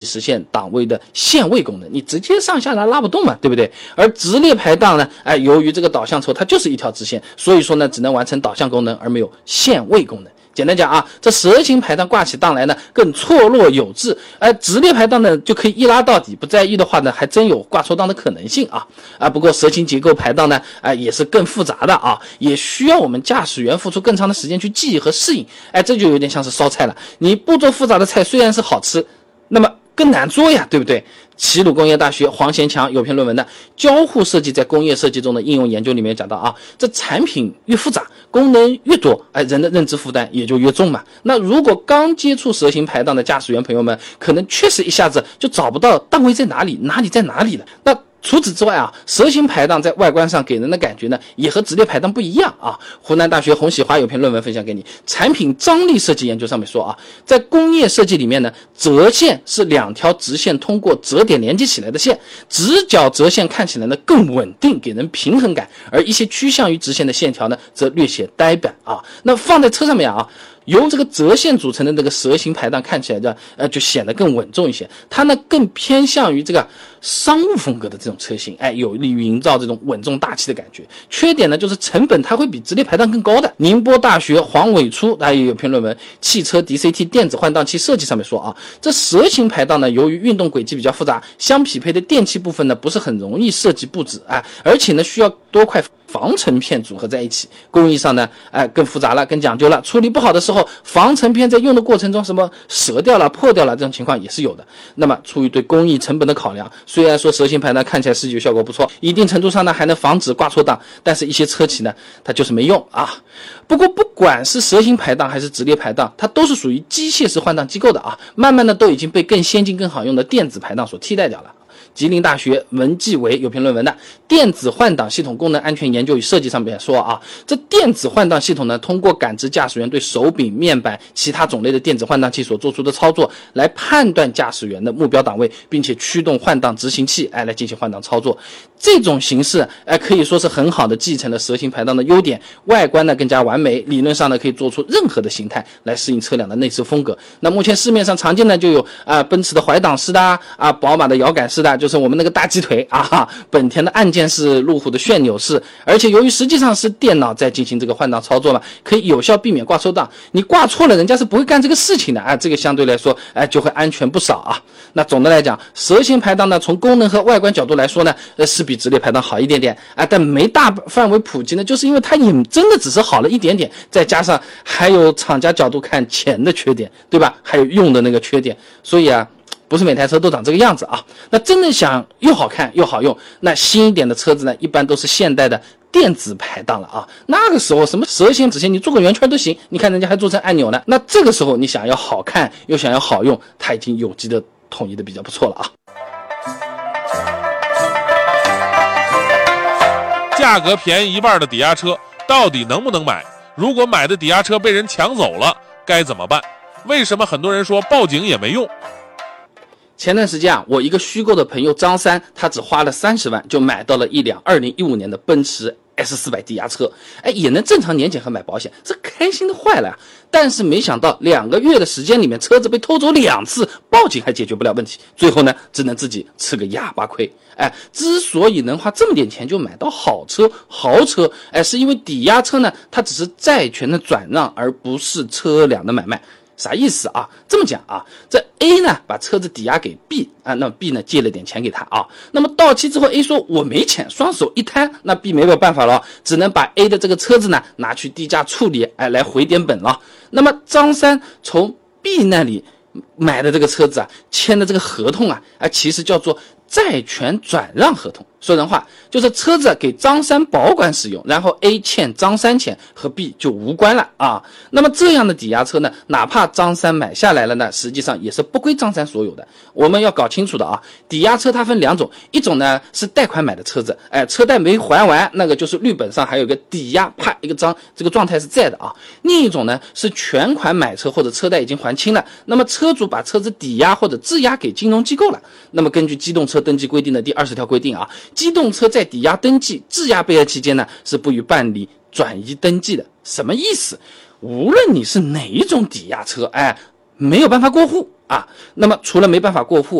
实现档位的限位功能，你直接上下拉不动嘛，对不对？而直列排档呢，由于这个导向轴它就是一条直线，所以说呢只能完成导向功能而没有限位功能。简单讲啊，这蛇形排档挂起档来呢更错落有致，直列排档呢就可以一拉到底，不在意的话呢还真有挂错档的可能性不过蛇形结构排档呢也是更复杂的也需要我们驾驶员付出更长的时间去记忆和适应，这就有点像是烧菜了，你步骤复杂的菜虽然是好吃，那么更难做呀，对不对？齐鲁工业大学黄贤强有篇论文的交互设计在工业设计中的应用研究里面讲到这产品越复杂，功能越多，人的认知负担也就越重嘛。那如果刚接触蛇形排档的驾驶员朋友们，可能确实一下子就找不到档位在哪里，哪里在哪里了。那除此之外蛇形排档在外观上给人的感觉呢，也和直列排档不一样湖南大学洪喜华有篇论文分享给你，产品张力设计研究上面说在工业设计里面呢，折线是两条直线通过折点连接起来的线，直角折线看起来呢更稳定，给人平衡感，而一些趋向于直线的线条呢，则略显呆板那放在车上面由这个折线组成的这个蛇形排档看起来就显得更稳重一些，它呢更偏向于这个商务风格的这种车型，有利于营造这种稳重大气的感觉。缺点呢就是成本它会比直列排档更高的。宁波大学黄伟初他也有篇论文《汽车 DCT 电子换挡器设计》上面说这蛇形排档呢，由于运动轨迹比较复杂，相匹配的电器部分呢不是很容易设计布置而且呢需要多块防尘片组合在一起，工艺上呢更复杂了，更讲究了，处理不好的时候，防尘片在用的过程中什么折掉了破掉了，这种情况也是有的。那么出于对工艺成本的考量，虽然说蛇形排档看起来视觉效果不错，一定程度上呢还能防止挂错档，但是一些车企呢它就是没用不过不管是蛇形排档还是直列排档，它都是属于机械式换挡机构的慢慢的都已经被更先进更好用的电子排档所替代掉了。吉林大学文继伟有篇论文的电子换挡系统功能安全研究与设计上面说这电子换挡系统呢，通过感知驾驶员对手柄、面板、其他种类的电子换挡器所做出的操作，来判断驾驶员的目标档位，并且驱动换挡执行器来进行换挡操作。这种形式可以说是很好的继承了蛇形排档的优点，外观呢更加完美，理论上呢可以做出任何的形态来适应车辆的内饰风格。那目前市面上常见的就有奔驰的怀档式的宝马的摇杆式的，就是我们那个大鸡腿本田的按键式，路虎的旋钮式，而且由于实际上是电脑在进行这个换挡操作嘛，可以有效避免挂错档，你挂错了人家是不会干这个事情的这个相对来说就会安全不少那总的来讲，蛇形排档呢从功能和外观角度来说呢是比直列排档好一点点但没大范围普及呢，就是因为它也真的只是好了一点点，再加上还有厂家角度看钱的缺点，对吧？还有用的那个缺点，所以不是每台车都长这个样子那真的想又好看又好用，那新一点的车子呢，一般都是现代的电子排档了那个时候什么蛇形直线你做个圆圈都行，你看人家还做成按钮呢。那这个时候你想要好看又想要好用，它已经有机的统一的比较不错了价格便宜一半的抵押车到底能不能买？如果买的抵押车被人抢走了该怎么办？为什么很多人说报警也没用？ 前段时间我一个虚构的朋友张三，他只花了30万就买到了一辆2015年的奔驰 S400 抵押车，也能正常年检和买保险，这开心的坏了但是没想到2个月的时间里面，车子被偷走2次，报警还解决不了问题，最后呢只能自己吃个哑巴亏。之所以能花这么点钱就买到好车豪车，是因为抵押车呢它只是债权的转让，而不是车辆的买卖。啥意思这么讲这 A 呢把车子抵押给 B 那么 B 呢借了点钱给他那么到期之后 A 说我没钱，双手一摊，那 B 没有办法了，只能把 A 的这个车子呢拿去低价处理来回点本了。那么张三从 B 那里买的这个车子签的这个合同其实叫做债权转让合同。说人话就是车子给张三保管使用，然后 A 欠张三钱，和 B 就无关了那么这样的抵押车呢，哪怕张三买下来了呢，实际上也是不归张三所有的。我们要搞清楚的抵押车它分2种，一种呢是贷款买的车子，车贷没还完，那个就是绿本上还有个抵押，啪一个章，这个状态是在的另一种呢是全款买车或者车贷已经还清了，那么车主把车子抵押或者质押给金融机构了。那么根据机动车登记规定的第20条规定机动车在抵押登记、质押备案期间呢，是不予办理转移登记的。什么意思？无论你是哪一种抵押车，没有办法过户那么除了没办法过户